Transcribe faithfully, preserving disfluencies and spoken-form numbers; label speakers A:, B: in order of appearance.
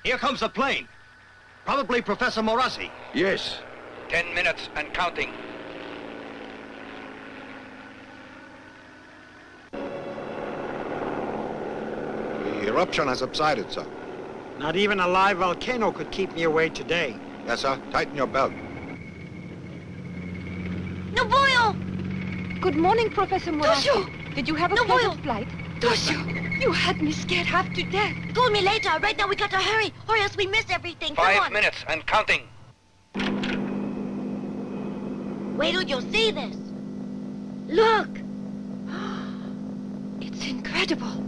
A: Here comes the plane. Probably Professor Morassi.
B: Yes.
C: Ten minutes and counting.
B: The eruption has subsided, sir.
D: Not even a live volcano could keep me away today.
B: Yes, sir. Tighten your belt.
E: Nobuyo!
F: Good morning, Professor Morassi.
E: Toshio!
F: Did you have a
E: No,
F: pleasant
E: Boyle.
F: flight?
E: Toshio!
F: You had me scared half to death.
E: Call me later. Right now we got to hurry, or else we miss everything. Come
C: Five
E: on.
C: minutes and counting.
E: Wait till you see this. Look!
F: It's incredible.